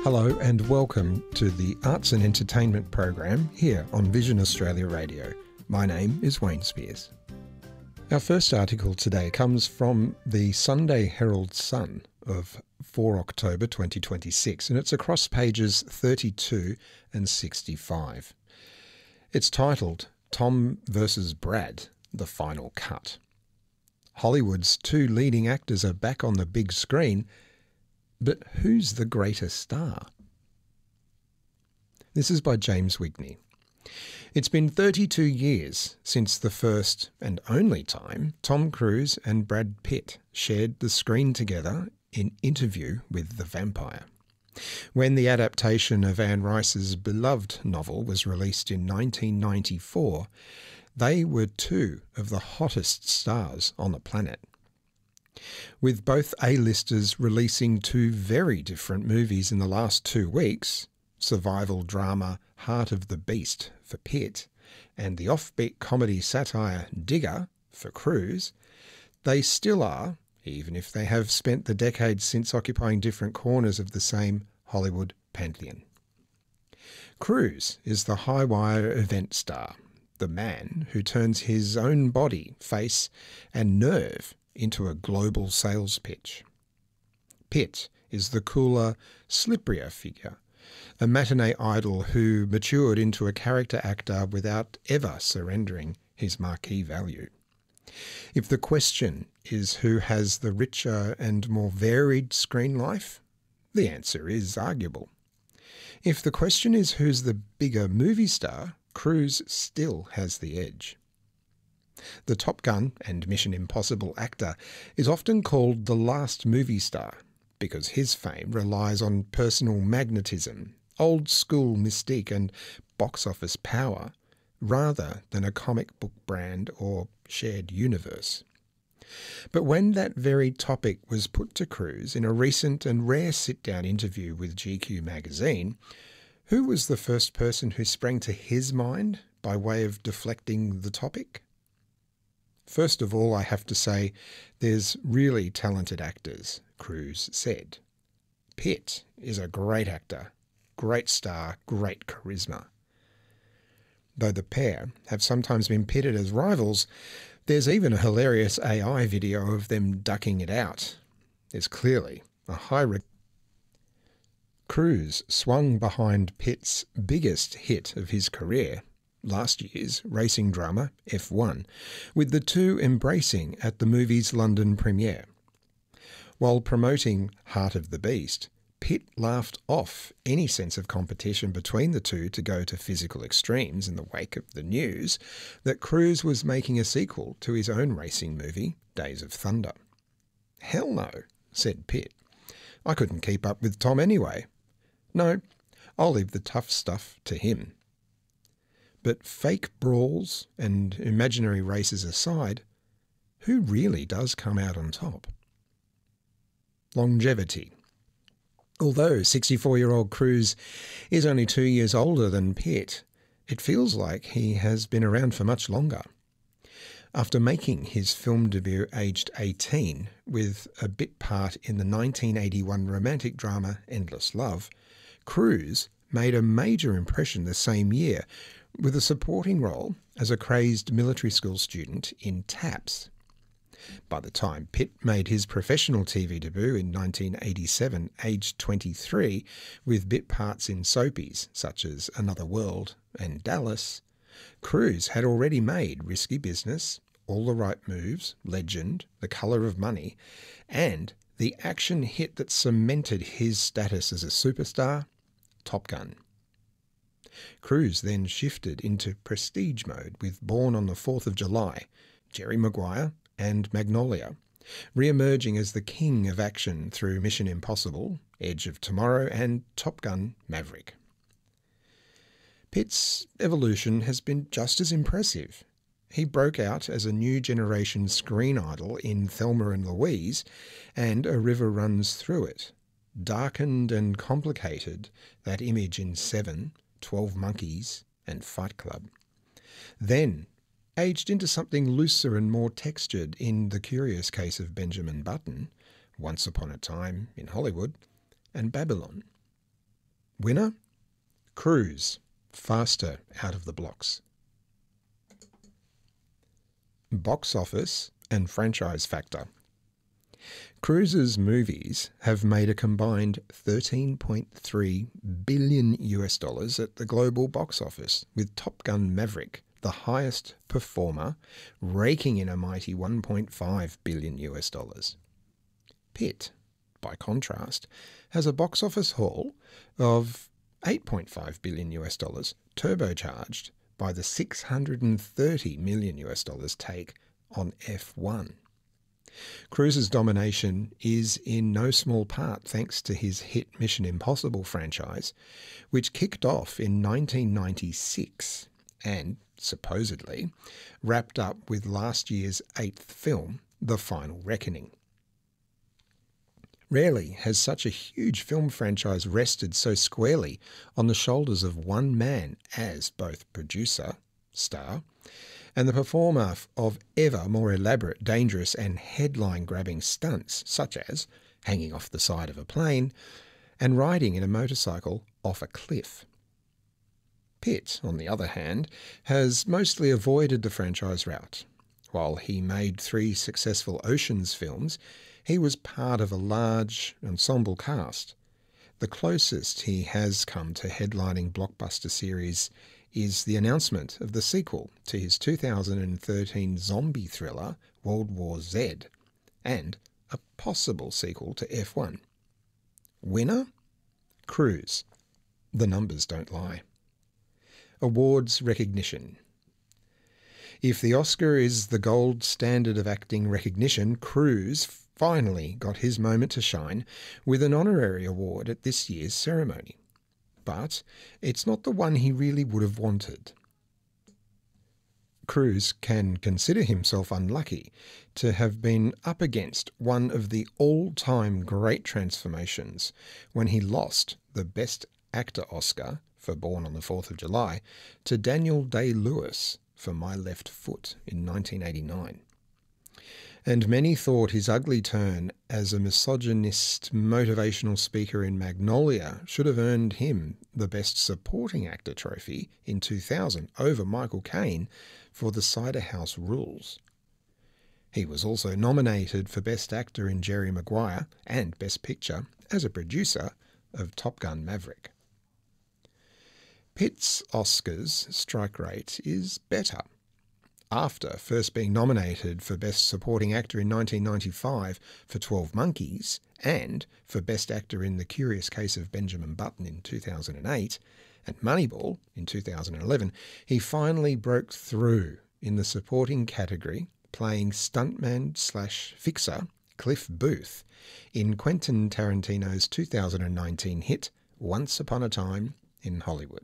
Hello and welcome to the Arts and Entertainment program here on Vision Australia Radio. My name is Wayne Spears. Our first article today comes from the Sunday Herald Sun of 4 October 2026, and it's across pages 32 and 65. It's titled Tom vs. Brad, The Final Cut. Hollywood's two leading actors are back on the big screen, but who's the greater star? This is by James Wigney. It's been 32 years since the first and only time Tom Cruise and Brad Pitt shared the screen together in Interview with the Vampire. When the adaptation of Anne Rice's beloved novel was released in 1994, they were two of the hottest stars on the planet. With both A-listers releasing two very different movies in the last 2 weeks, survival drama Heart of the Beast for Pitt and the offbeat comedy satire Digger for Cruise, they still are, even if they have spent the decades since occupying different corners of the same Hollywood pantheon. Cruise is the high-wire event star, the man who turns his own body, face and nerve into a global sales pitch. Pitt is the cooler, slipperier figure, a matinee idol who matured into a character actor without ever surrendering his marquee value. If the question is who has the richer and more varied screen life, the answer is arguable. If the question is who's the bigger movie star, Cruise still has the edge. The Top Gun and Mission Impossible actor is often called the last movie star because his fame relies on personal magnetism, old-school mystique and box office power, rather than a comic book brand or shared universe. But when that very topic was put to Cruise in a recent and rare sit-down interview with GQ magazine, who was the first person who sprang to his mind by way of deflecting the topic? First of all, I have to say, there's really talented actors, Cruise said. Pitt is a great actor, great star, great charisma. Though the pair have sometimes been pitted as rivals, there's even a hilarious AI video of them ducking it out. There's clearly a high Cruise swung behind Pitt's biggest hit of his career, last year's racing drama F1, with the two embracing at the movie's London premiere. While promoting Heart of the Beast, Pitt laughed off any sense of competition between the two to go to physical extremes in the wake of the news that Cruise was making a sequel to his own racing movie, Days of Thunder. "Hell no," said Pitt. "I couldn't keep up with Tom anyway. No, I'll leave the tough stuff to him." But fake brawls and imaginary races aside, who really does come out on top? Longevity. Although 64-year-old Cruise is only 2 years older than Pitt, it feels like he has been around for much longer. After making his film debut aged 18 with a bit part in the 1981 romantic drama Endless Love, Cruise made a major impression the same year with a supporting role as a crazed military school student in Taps. By the time Pitt made his professional TV debut in 1987, aged 23, with bit parts in soapies such as Another World and Dallas, Cruise had already made Risky Business, All the Right Moves, Legend, The Colour of Money, and the action hit that cemented his status as a superstar, Top Gun. Cruise then shifted into prestige mode with Born on the 4th of July, Jerry Maguire and Magnolia, re-emerging as the king of action through Mission Impossible, Edge of Tomorrow and Top Gun Maverick. Pitt's evolution has been just as impressive. He broke out as a new generation screen idol in Thelma and Louise and A River Runs Through It, darkened and complicated that image in Seven, 12 Monkeys and Fight Club. Then aged into something looser and more textured in The Curious Case of Benjamin Button, Once Upon a Time in Hollywood, and Babylon. Winner? Cruise, faster out of the blocks. Box office and franchise factor. Cruise's movies have made a combined $13.3 billion at the global box office, with Top Gun Maverick the highest performer, raking in a mighty $1.5 billion. Pitt, by contrast, has a box office haul of $8.5 billion, turbocharged by the $630 million take on F1. Cruise's domination is in no small part thanks to his hit Mission Impossible franchise, which kicked off in 1996 and, supposedly, wrapped up with last year's 8th film, The Final Reckoning. Rarely has such a huge film franchise rested so squarely on the shoulders of one man as both producer, star, and the performer of ever more elaborate, dangerous and headline-grabbing stunts, such as hanging off the side of a plane and riding in a motorcycle off a cliff. Pitt, on the other hand, has mostly avoided the franchise route. While he made 3 successful Oceans films, he was part of a large ensemble cast. The closest he has come to headlining blockbuster series is the announcement of the sequel to his 2013 zombie thriller World War Z, and a possible sequel to F1. Winner? Cruise. The numbers don't lie. Awards recognition. If the Oscar is the gold standard of acting recognition, Cruise finally got his moment to shine with an honorary award at this year's ceremony. But it's not the one he really would have wanted. Cruise can consider himself unlucky to have been up against one of the all-time great transformations when he lost the Best Actor Oscar for Born on the 4th of July to Daniel Day-Lewis for My Left Foot in 1989. And many thought his ugly turn as a misogynist motivational speaker in Magnolia should have earned him the Best Supporting Actor trophy in 2000 over Michael Caine for The Cider House Rules. He was also nominated for Best Actor in Jerry Maguire and Best Picture as a producer of Top Gun Maverick. Pitt's Oscars strike rate is better. After first being nominated for Best Supporting Actor in 1995 for 12 Monkeys and for Best Actor in The Curious Case of Benjamin Button in 2008 and Moneyball in 2011, he finally broke through in the supporting category, playing stuntman/fixer Cliff Booth in Quentin Tarantino's 2019 hit Once Upon a Time in Hollywood.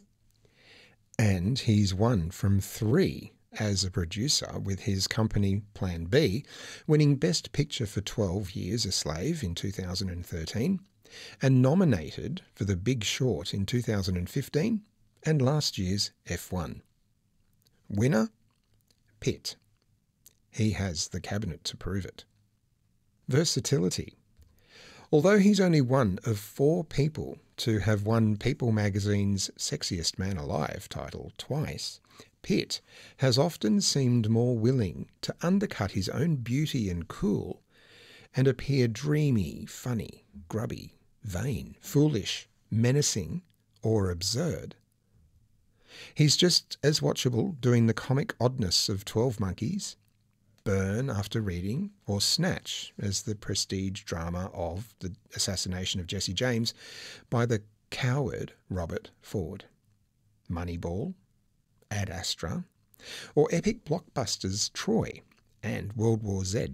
And he's one from 3 as a producer with his company Plan B, winning Best Picture for 12 Years a Slave in 2013, and nominated for The Big Short in 2015 and last year's F1. Winner? Pitt. He has the cabinet to prove it. Versatility. Although he's only one of 4 people to have won People magazine's Sexiest Man Alive title twice, Pitt has often seemed more willing to undercut his own beauty and cool and appear dreamy, funny, grubby, vain, foolish, menacing, or absurd. He's just as watchable doing the comic oddness of 12 Monkeys, Burn after reading, or Snatch as the prestige drama of the assassination of Jesse James by the coward Robert Ford, Moneyball, Ad Astra, or epic blockbusters Troy and World War Z.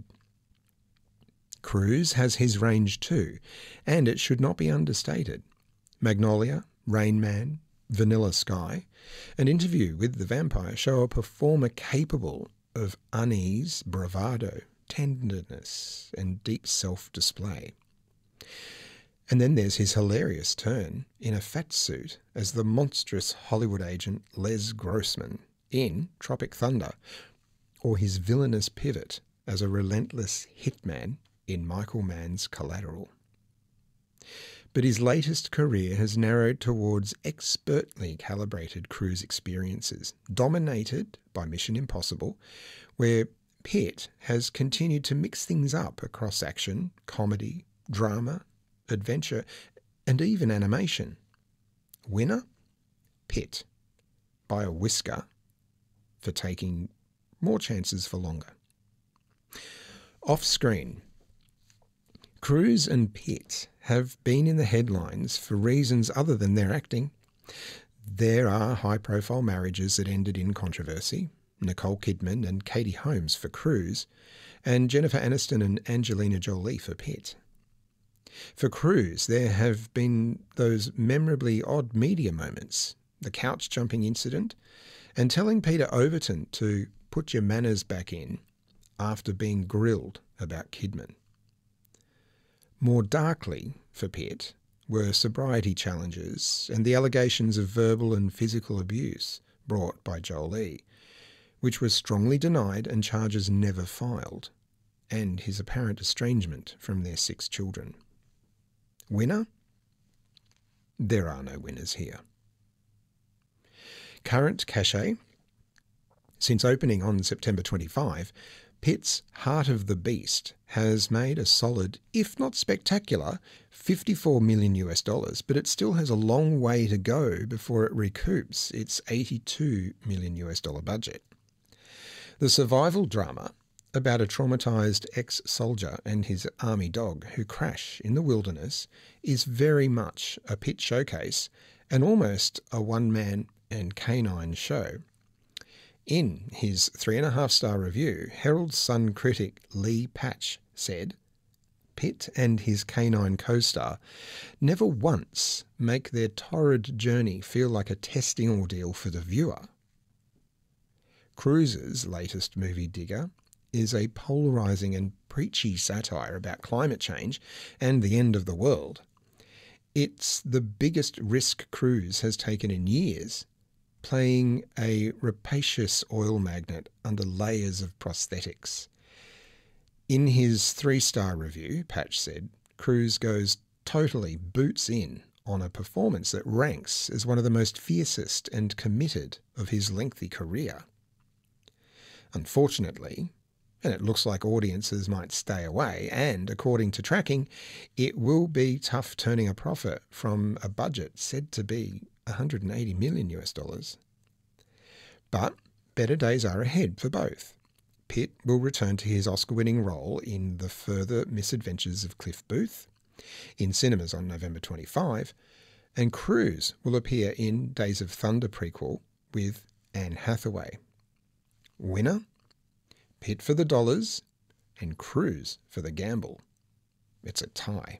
Cruise has his range too, and it should not be understated. Magnolia, Rain Man, Vanilla Sky, An Interview with the Vampire show a performer capable of unease, bravado, tenderness, and deep self-display. And then there's his hilarious turn in a fat suit as the monstrous Hollywood agent Les Grossman in Tropic Thunder, or his villainous pivot as a relentless hitman in Michael Mann's Collateral. but his latest career has narrowed towards expertly calibrated cruise experiences, dominated by Mission Impossible, where Pitt has continued to mix things up across action, comedy, drama, adventure, and even animation. Winner? Pitt, by a whisker, for taking more chances for longer. Off-screen, Cruise and Pitt have been in the headlines for reasons other than their acting. There are high-profile marriages that ended in controversy. Nicole Kidman and Katie Holmes for Cruise, and Jennifer Aniston and Angelina Jolie for Pitt. For Cruise, there have been those memorably odd media moments, the couch jumping incident, and telling Peter Overton to put your manners back in after being grilled about Kidman. More darkly for Pitt were sobriety challenges and the allegations of verbal and physical abuse brought by Jolie, which was strongly denied and charges never filed, and his apparent estrangement from their 6 children. Winner? There are no winners here. Current cachet? Since opening on September 25, Pitt's Heart of the Beast has made a solid, if not spectacular, $54 million, but it still has a long way to go before it recoups its $82 million budget. The survival drama about a traumatised ex-soldier and his army dog who crash in the wilderness is very much a Pitt showcase and almost a one-man and canine show. In his 3.5-star review, Herald Sun critic Lee Patch said, Pitt and his canine co-star never once make their torrid journey feel like a testing ordeal for the viewer. Cruise's latest movie, Digger, is a polarising and preachy satire about climate change and the end of the world. It's the biggest risk Cruise has taken in years, playing a rapacious oil magnate under layers of prosthetics. In his 3-star review, Patch said, Cruise goes totally boots in on a performance that ranks as one of the most fiercest and committed of his lengthy career. Unfortunately, and it looks like audiences might stay away, and according to tracking, it will be tough turning a profit from a budget said to be $180 million. But better days are ahead for both. Pitt will return to his Oscar-winning role in The Further Misadventures of Cliff Booth, in cinemas on November 25, and Cruise will appear in Days of Thunder prequel with Anne Hathaway. Winner? Pitt for the dollars and Cruise for the gamble. It's a tie.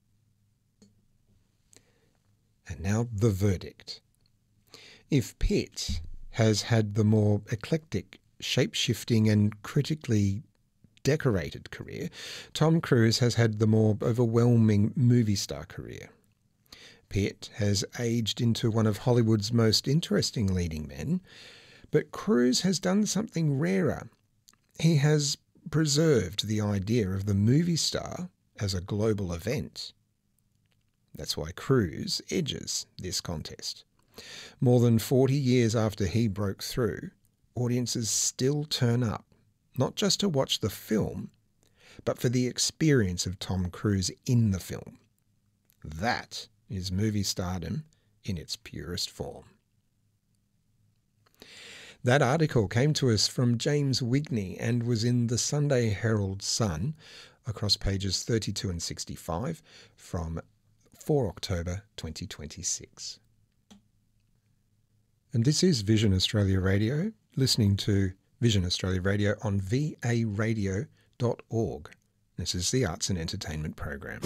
And now the verdict. If Pitt has had the more eclectic, shape-shifting and critically decorated career, Tom Cruise has had the more overwhelming movie star career. Pitt has aged into one of Hollywood's most interesting leading men, but Cruise has done something rarer. He has preserved the idea of the movie star as a global event. That's why Cruise edges this contest. More than 40 years after he broke through, audiences still turn up, not just to watch the film, but for the experience of Tom Cruise in the film. That is movie stardom in its purest form. That article came to us from James Wigney and was in the Sunday Herald Sun across pages 32 and 65 from 4 October 2026. And this is Vision Australia Radio, listening to Vision Australia Radio on varadio.org. This is the Arts and Entertainment Program.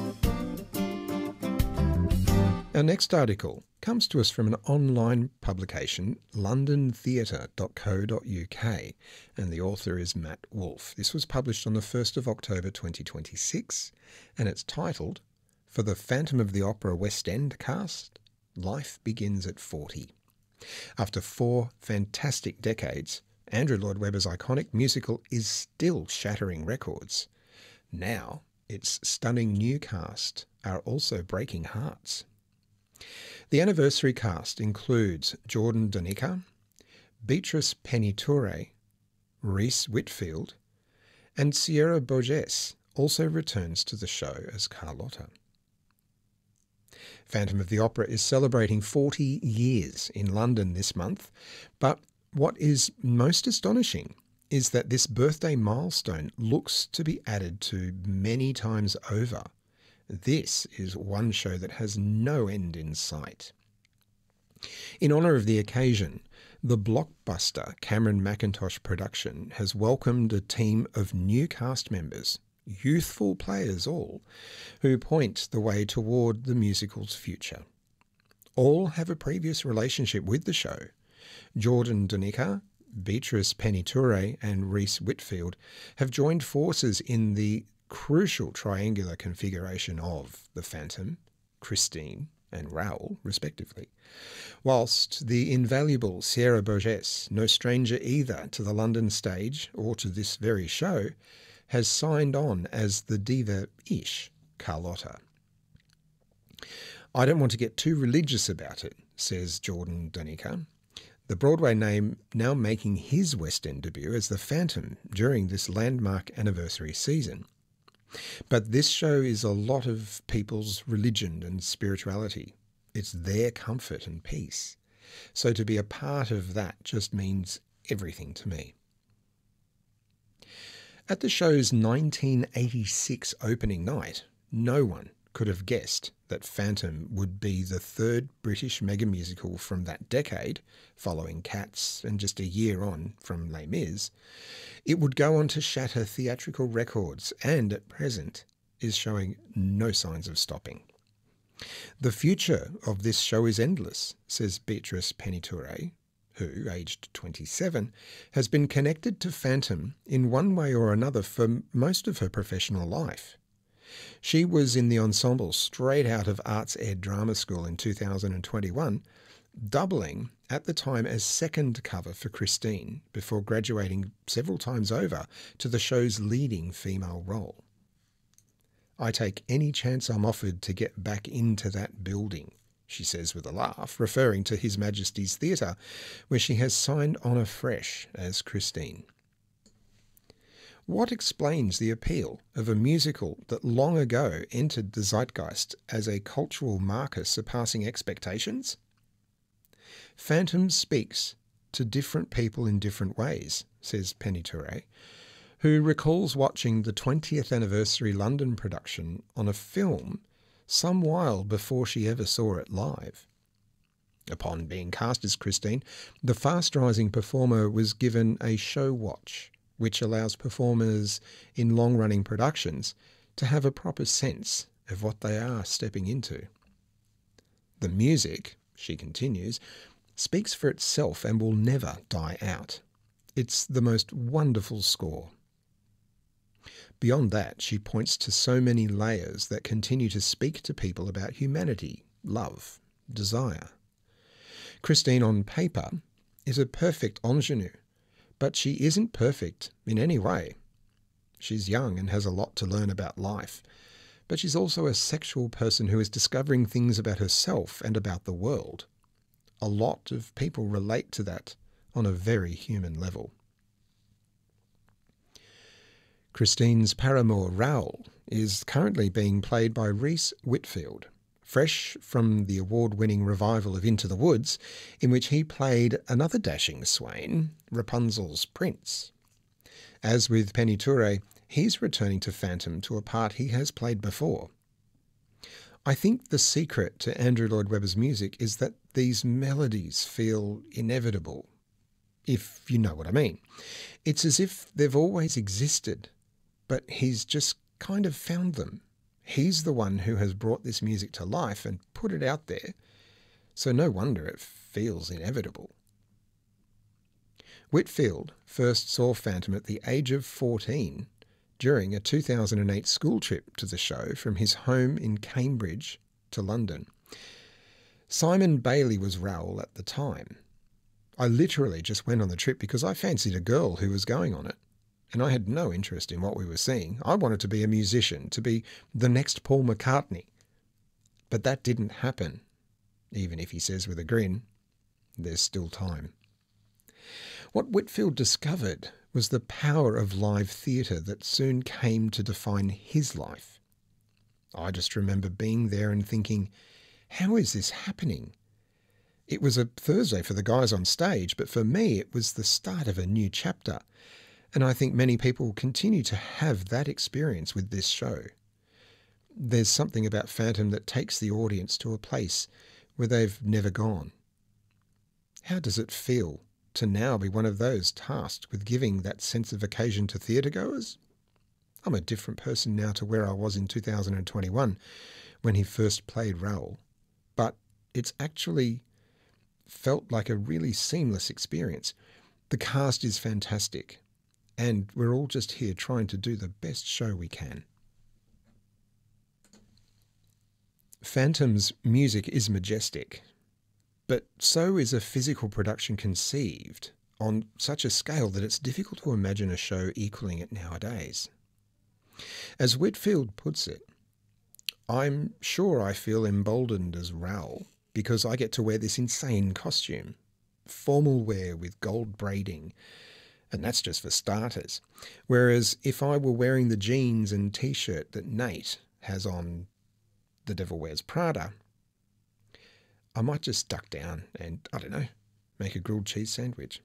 Our next article comes to us from an online publication, londontheatre.co.uk, and the author is Matt Wolfe. This was published on the 1st of October 2026, and it's titled, For the Phantom of the Opera West End Cast, Life Begins at 40. After 4 fantastic decades, Andrew Lloyd Webber's iconic musical is still shattering records. Now, its stunning new cast are also breaking hearts. The anniversary cast includes Jordan Donica, Beatrice Penny-Toure, Reese Whitfield, and Sierra Bourgess also returns to the show as Carlotta. Phantom of the Opera is celebrating 40 years in London this month, but what is most astonishing is that this birthday milestone looks to be added to many times over. This is one show that has no end in sight. In honour of the occasion, the blockbuster Cameron Mackintosh production has welcomed a team of new cast members, youthful players all, who point the way toward the musical's future. All have a previous relationship with the show. Jordan Donica, Beatrice Penny-Toure and Reese Whitfield have joined forces in the crucial triangular configuration of the Phantom, Christine and Raoul, respectively, whilst the invaluable Sierra Bourgess, no stranger either to the London stage or to this very show, has signed on as the diva-ish Carlotta. "I don't want to get too religious about it," says Jordan Donica, the Broadway name now making his West End debut as the Phantom during this landmark anniversary season. "But this show is a lot of people's religion and spirituality. It's their comfort and peace. So to be a part of that just means everything to me." At the show's 1986 opening night, no one could have guessed that Phantom would be the third British mega musical from that decade, following Cats and just a year on from Les Mis. It would go on to shatter theatrical records and, at present, is showing no signs of stopping. "The future of this show is endless," says Beatrice Penny-Toure, who, aged 27, has been connected to Phantom in one way or another for most of her professional life. She was in the ensemble straight out of Arts Ed Drama School in 2021, doubling at the time as second cover for Christine before graduating several times over to the show's leading female role. "I take any chance I'm offered to get back into that building," she says with a laugh, referring to His Majesty's Theatre, where she has signed on afresh as Christine. What explains the appeal of a musical that long ago entered the zeitgeist as a cultural marker surpassing expectations? Phantom speaks to different people in different ways, says Penny-Toure, who recalls watching the 20th anniversary London production on a film some while before she ever saw it live. Upon being cast as Christine, the fast-rising performer was given a show watch, which allows performers in long-running productions to have a proper sense of what they are stepping into. The music, she continues, speaks for itself and will never die out. It's the most wonderful score. Beyond that, she points to so many layers that continue to speak to people about humanity, love, desire. Christine on paper is a perfect ingenue, but she isn't perfect in any way. She's young and has a lot to learn about life, but she's also a sexual person who is discovering things about herself and about the world. A lot of people relate to that on a very human level. Christine's paramour Raoul is currently being played by Reese Whitfield, fresh from the award-winning revival of Into the Woods, in which he played another dashing swain, Rapunzel's prince. As with Penny-Toure, he's returning to Phantom to a part he has played before. I think the secret to Andrew Lloyd Webber's music is that these melodies feel inevitable, if you know what I mean. It's as if they've always existed, but he's just kind of found them. He's the one who has brought this music to life and put it out there, so no wonder it feels inevitable. Whitfield first saw Phantom at the age of 14 during a 2008 school trip to the show from his home in Cambridge to London. Simon Bailey was Raoul at the time. I literally just went on the trip because I fancied a girl who was going on it, and I had no interest in what we were seeing. I wanted to be a musician, to be the next Paul McCartney, But that didn't happen, even if he says with a grin, there's still time. What Whitfield discovered was the power of live theatre that soon came to define his life. I just remember being there and thinking, how is this happening? It was a Thursday for the guys on stage, but for me it was the start of a new chapter. And I think many people continue to have that experience with this show. There's something about Phantom that takes the audience to a place where they've never gone. How does it feel to now be one of those tasked with giving that sense of occasion to theatregoers? I'm a different person now to where I was in 2021 when he first played Raoul, but it's actually felt like a really seamless experience. The cast is fantastic, and we're all just here trying to do the best show we can. Phantom's music is majestic, but so is a physical production conceived on such a scale that it's difficult to imagine a show equaling it nowadays. As Whitfield puts it, I'm sure I feel emboldened as Raoul because I get to wear this insane costume, formal wear with gold braiding, and that's just for starters. Whereas if I were wearing the jeans and t-shirt that Nate has on The Devil Wears Prada, I might just duck down and, I don't know, make a grilled cheese sandwich.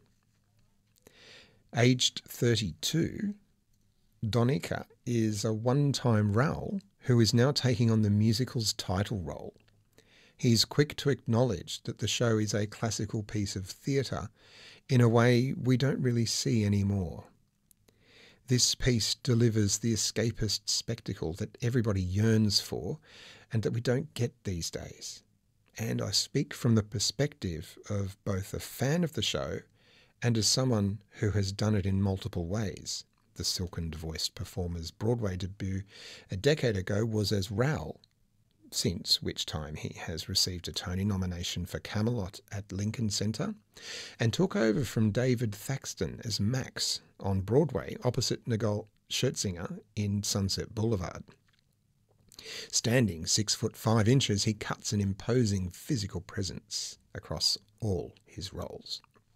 Aged 32, Donica is a one-time Raoul who is now taking on the musical's title role. He's quick to acknowledge that the show is a classical piece of theatre in a way we don't really see anymore. This piece delivers the escapist spectacle that everybody yearns for and that we don't get these days. And I speak from the perspective of both a fan of the show and as someone who has done it in multiple ways. The silken-voiced performer's Broadway debut a decade ago was as Raoul, since which time he has received a Tony nomination for Camelot at Lincoln Center, and took over from David Thaxton as Max on Broadway opposite Nicole Scherzinger in Sunset Boulevard. Standing 6'5", he cuts an imposing physical presence across all his roles.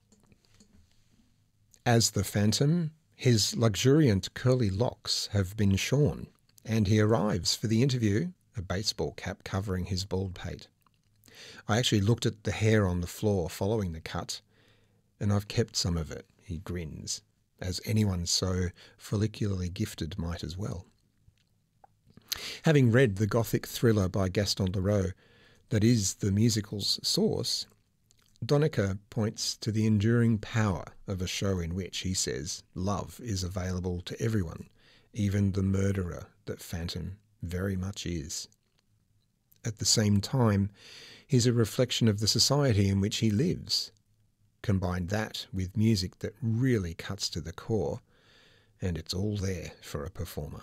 As the Phantom, his luxuriant curly locks have been shorn, and he arrives for the interview, a baseball cap covering his bald pate. I actually looked at the hair on the floor following the cut, and I've kept some of it, he grins, as anyone so follicularly gifted might as well. Having read the Gothic thriller by Gaston Leroux that is the musical's source, Donica points to the enduring power of a show in which, he says, love is available to everyone, even the murderer that Phantom very much is. At the same time, he's a reflection of the society in which he lives. Combine that with music that really cuts to the core, and it's all there for a performer.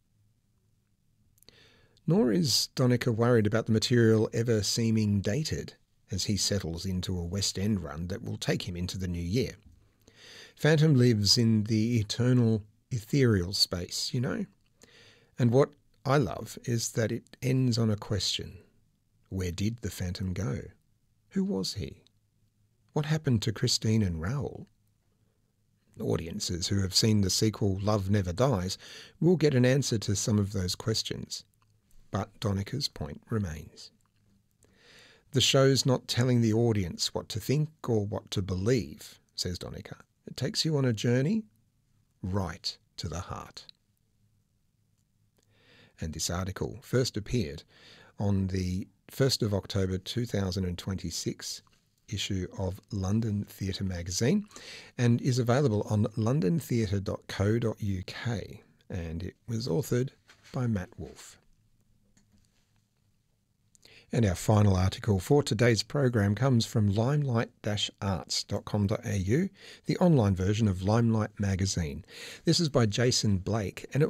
Nor is Donica worried about the material ever seeming dated as he settles into a West End run that will take him into the new year. Phantom lives in the eternal, ethereal space, you know? And what I love is that it ends on a question. Where did the Phantom go? Who was he? What happened to Christine and Raoul? Audiences who have seen the sequel Love Never Dies will get an answer to some of those questions. But Donica's point remains. The show's not telling the audience what to think or what to believe, says Donica. It takes you on a journey right to the heart. And this article first appeared on the 1st of October 2026 issue of London Theatre magazine and is available on londontheatre.co.uk, and it was authored by Matt Wolfe. And our final article for today's program comes from limelight-arts.com.au, the online version of Limelight magazine. This is by Jason Blake, and it